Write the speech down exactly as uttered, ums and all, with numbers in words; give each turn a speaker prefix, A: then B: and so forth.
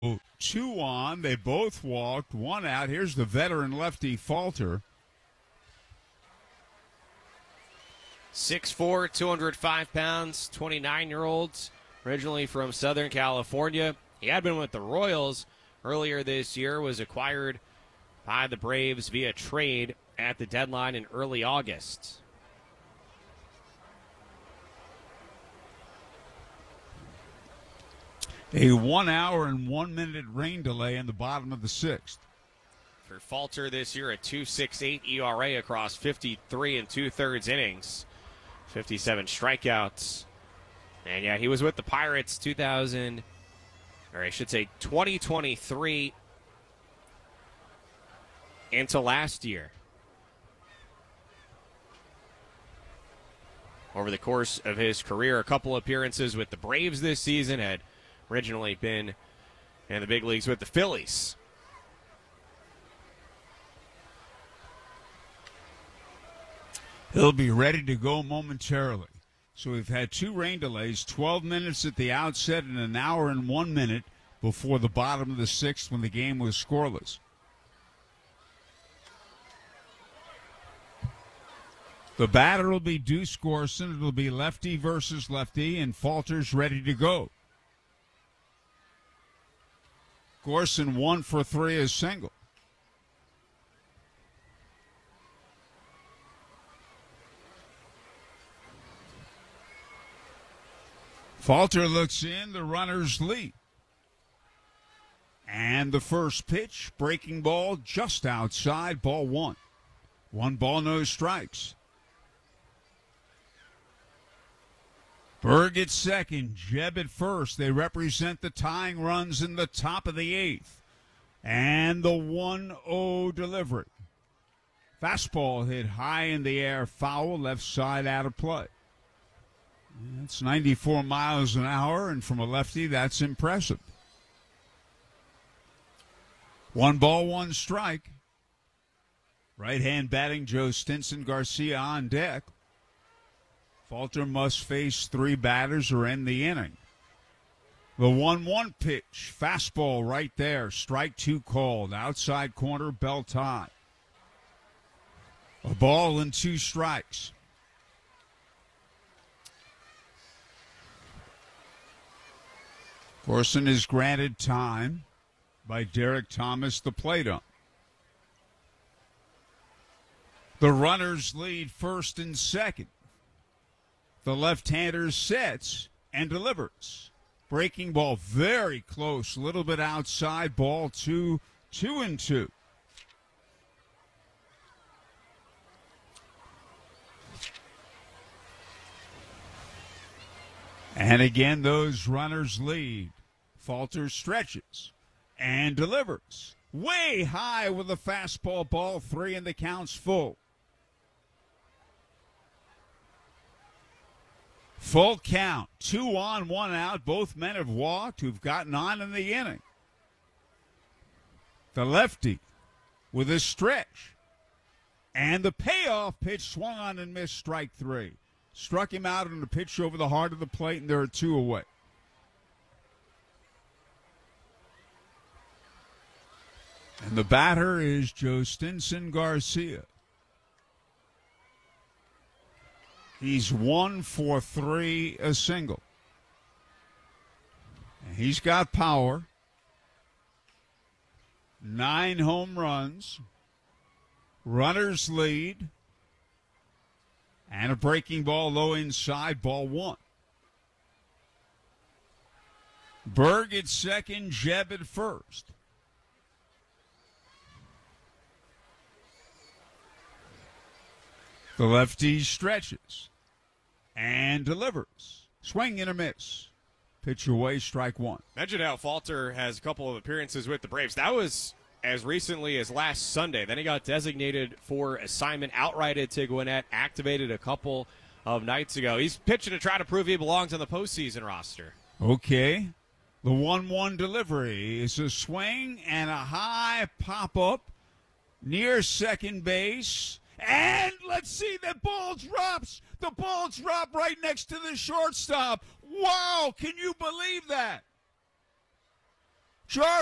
A: Two on. They both walked. One out. Here's the veteran lefty Falter.
B: six foot four, two hundred five pounds, twenty-nine-year-old, originally from Southern California. He had been with the Royals earlier this year, was acquired by the Braves via trade at the deadline in early August.
A: A one hour and one minute rain delay in the bottom of the sixth.
B: For Falter this year, a two point six eight E R A across fifty-three and two-thirds innings, fifty-seven strikeouts. And yeah, he was with the Pirates two thousand, or I should say twenty twenty-three into last year. Over the course of his career, a couple appearances with the Braves this season, had originally been in the big leagues with the Phillies.
A: He'll be ready to go momentarily. So we've had two rain delays, twelve minutes at the outset and an hour and one minute before the bottom of the sixth when the game was scoreless. The batter will be Deuce Gorson. It'll be lefty versus lefty, and Falter's ready to go. Gorson one for three is single. Falter looks in, the runners lead. And the first pitch, breaking ball just outside, ball one. One ball, no strikes. Berg at second, Jeb at first. They represent the tying runs in the top of the eighth. And the one oh delivery. Fastball hit high in the air, foul, left side out of play. That's ninety-four miles an hour, and from a lefty, that's impressive. One ball, one strike. Right-hand batting, Joe Stinson Garcia on deck. Falter must face three batters or end the inning. The one one pitch, fastball right there, strike two called, outside corner, belt high. A ball and two strikes. Gorson is granted time by Derek Thomas, the plate ump. The runners lead first and second. The left-hander sets and delivers. Breaking ball very close, a little bit outside, ball two, two and two. And again, those runners lead. Falter stretches and delivers. Way high with a fastball, ball three, and the count's full. Full count, two on, one out. Both men have walked, who've gotten on in the inning. The lefty with a stretch. And the payoff pitch swung on and missed, strike three. Struck him out on the pitch over the heart of the plate, and there are two away. And the batter is Joe Stinson Garcia. He's one for three, a single. And he's got power. Nine home runs. Runners lead. And a breaking ball low inside, ball one. Berg at second, Jeb at first. The lefty stretches and delivers. Swing and a miss. Pitch away, strike one.
B: Mentioned how Falter has a couple of appearances with the Braves. That was as recently as last Sunday. Then he got designated for assignment outright at Tigwinet, activated a couple of nights ago. He's pitching to try to prove he belongs on the postseason roster.
A: Okay. The one one delivery is a swing and a high pop-up near second base. And let's see, the ball drops. The ball dropped right next to the shortstop. Wow, can you believe that? Sure.